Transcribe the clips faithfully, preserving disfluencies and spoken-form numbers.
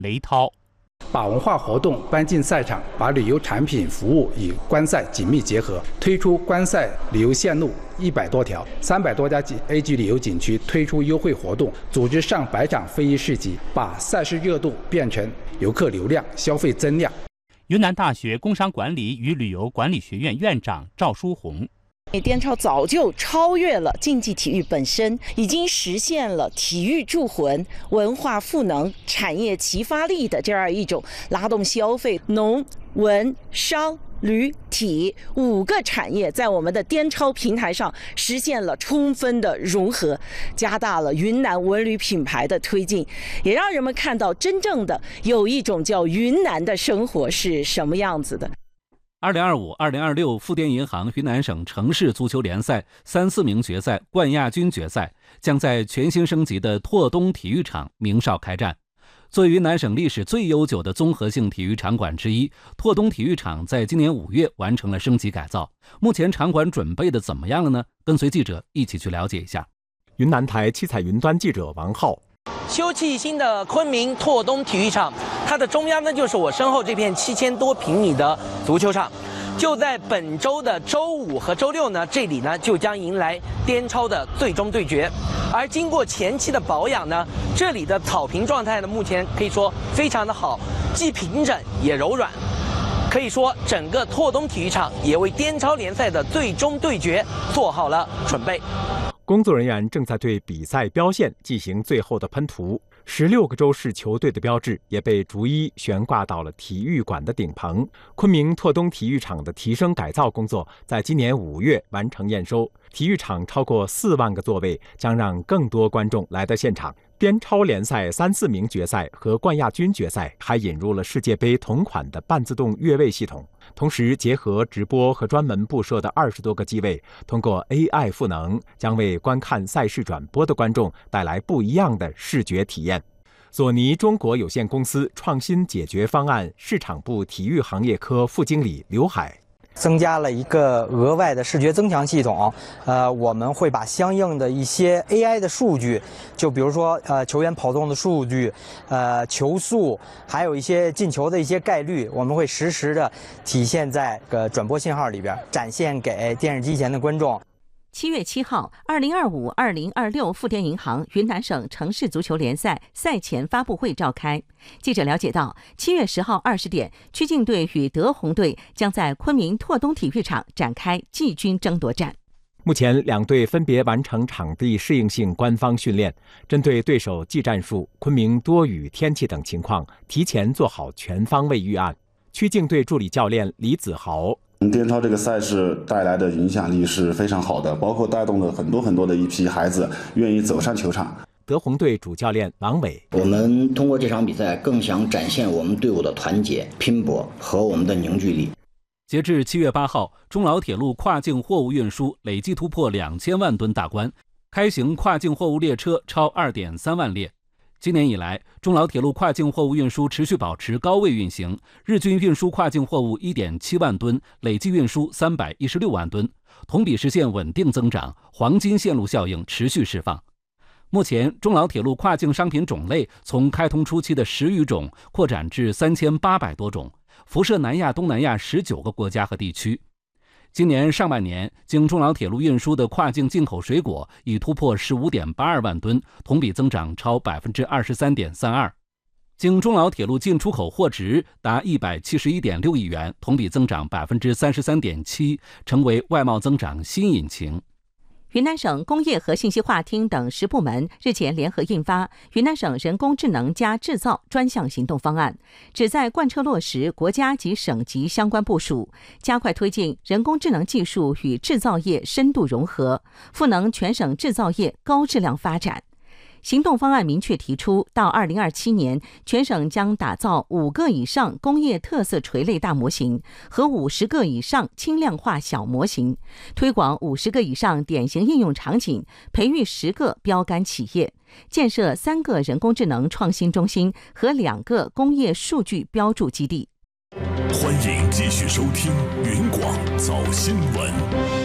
雷涛。 把文化活动搬进赛场，把旅游产品服务与观赛紧密结合，推出观赛旅游线路一百多条，三百多家 A 级旅游景区推出优惠活动，组织上百场非遗市集，把赛事热度变成游客流量、消费增量。 云南大学工商管理与旅游管理学院院长赵书红。 滇超早就超越了竞技体育本身，已经实现了体育助魂、文化赋能、产业齐发力的这样一种拉动消费、农、文、商、旅、体五个产业在我们的滇超平台上实现了充分的融合，加大了云南文旅品牌的推进，也让人们看到真正的有一种叫云南的生活是什么样子的。 二零二五、二零二六富滇银行云南省城市足球联赛三四名决赛冠亚军决赛将在全新升级的拓东体育场鸣哨开战。作为云南省历史最悠久的综合性体育场馆之一，拓东体育场在今年五月完成了升级改造。目前场馆准备的怎么样了呢？跟随记者一起去了解一下。 云南台七彩云端记者王浩。 修葺新的昆明拓东体育场，它的中央呢就是我身后这片七千多平米的足球场。就在本周的周五和周六呢，这里呢就将迎来滇超的最终对决。而经过前期的保养呢，这里的草坪状态呢目前可以说非常的好，既平整也柔软。可以说，整个拓东体育场也为滇超联赛的最终对决做好了准备。 工作人员正在对比赛标线进行最后的喷涂，十六个州市球队的标志也被逐一悬挂到了体育馆的顶棚。昆明拓东体育场的提升改造工作在今年五月完成验收，体育场超过四万个座位，将让更多观众来到现场。滇超联赛三四名决赛和冠亚军决赛还引入了世界杯同款的半自动越位系统，同时结合直播和专门布设的二十多个机位，通过 A I 赋能，将为观看赛事转播的观众带来不一样的视觉体验。索尼中国有限公司创新解决方案市场部体育行业科副经理刘海。 增加了一个额外的视觉增强系统，呃，我们会把相应的一些 A I 的数据，就比如说呃球员跑动的数据，呃球速，还有一些进球的一些概率，我们会实时的体现在呃转播信号里边，展现给电视机前的观众。 七月七号，二零二五、二零二六富滇银行云南省城市足球联赛赛前发布会召开。记者了解到，七月十号二十点，曲靖队与德宏队将在昆明拓东体育场展开季军争夺战。 目前，两队分别完成场地适应性官方训练，针对对手技战术、昆明多雨天气等情况，提前做好全方位预案。曲靖队助理教练李子豪。 滇超这个赛事带来的影响力是非常好的，包括带动了很多很多的一批孩子愿意走上球场。 德宏队主教练王伟， 我们通过这场比赛更想展现我们队伍的团结、拼搏和我们的凝聚力。 截至七月八号，中老铁路跨境货物运输累计突破两千万吨大关，开行跨境货物列车超二点三万列。今年以来，中老铁路跨境货物运输持续保持高位运行，日均运输跨境货物 一点七万吨，累计运输三百一十六万吨，同比实现稳定增长，黄金线路效应持续释放。目前，中老铁路跨境商品种类从开通初期的十余种扩展至三千八百多种，辐射南亚、东南亚十九个国家和地区。今年上半年，经中老铁路运输的跨境进口水果已突破 十五点八二万吨，同比增长超 百分之二十三点三二。经中老铁路进出口货值达 一百七十一点六亿元，同比增长 百分之三十三点七， 成为外贸增长新引擎。 云南省工业和信息化厅等十部门日前联合印发《云南省人工智能加制造专项行动方案》，旨在贯彻落实国家及省级相关部署，加快推进人工智能技术与制造业深度融合，赋能全省制造业高质量发展。行动方案明确提出，到二零二七年，全省将打造五个以上工业特色垂类大模型和五十个以上轻量化小模型，推广五十个以上典型应用场景，培育十个标杆企业，建设三个人工智能创新中心和两个工业数据标注基地。 欢迎继续收听云广早新闻。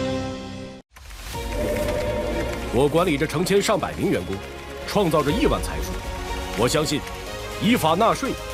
我管理着成千上百名员工，创造着亿万财富。我相信，依法纳税